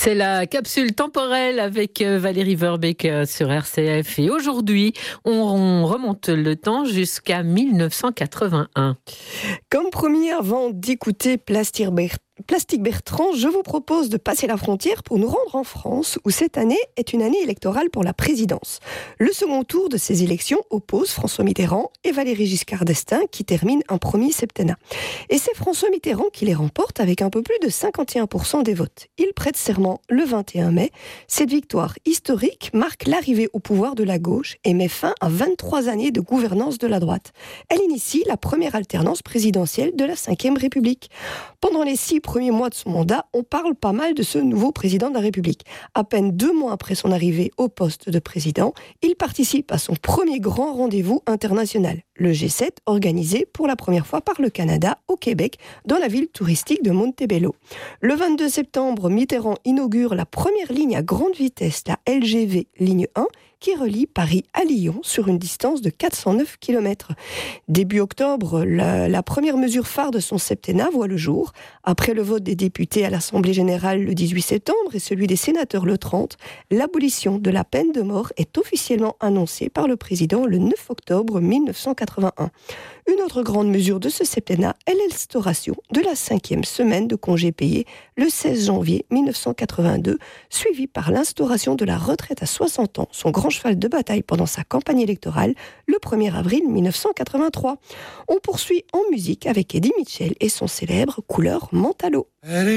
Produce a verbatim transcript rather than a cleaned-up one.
C'est la capsule temporelle avec Valérie Verbeek sur R C F. Et aujourd'hui, on remonte le temps jusqu'à dix-neuf cent quatre-vingt-un. Comme promis, avant d'écouter Plastic Bertrand, Plastic Bertrand, je vous propose de passer la frontière pour nous rendre en France, où cette année est une année électorale pour la présidence. Le second tour de ces élections oppose François Mitterrand et Valéry Giscard d'Estaing, qui terminent un premier septennat. Et c'est François Mitterrand qui les remporte avec un peu plus de cinquante et un pour cent des votes. Il prête serment le vingt et un mai. Cette victoire historique marque l'arrivée au pouvoir de la gauche et met fin à vingt-trois années de gouvernance de la droite. Elle initie la première alternance présidentielle de la cinquième République. Pendant les six premiers mois de son mandat, on parle pas mal de ce nouveau président de la République. À peine deux mois après son arrivée au poste de président, il participe à son premier grand rendez-vous international, le G sept, organisé pour la première fois par le Canada au Québec, dans la ville touristique de Montebello. Le vingt-deux septembre, Mitterrand inaugure la première ligne à grande vitesse, la L G V ligne un, qui relie Paris à Lyon sur une distance de quatre cent neuf kilomètres. Début octobre, la, la première mesure phare de son septennat voit le jour. Après le vote des députés à l'Assemblée générale le dix-huit septembre et celui des sénateurs le trente, l'abolition de la peine de mort est officiellement annoncée par le président le neuf octobre dix-neuf cent quatre-vingt-un. Une autre grande mesure de ce septennat est l'instauration de la cinquième semaine de congés payés le seize janvier dix-neuf cent quatre-vingt-deux, suivie par l'instauration de la retraite à soixante ans, son grand cheval de bataille pendant sa campagne électorale, le premier avril dix-neuf cent quatre-vingt-trois. On poursuit en musique avec Eddie Mitchell et son célèbre Couleur Mentalo.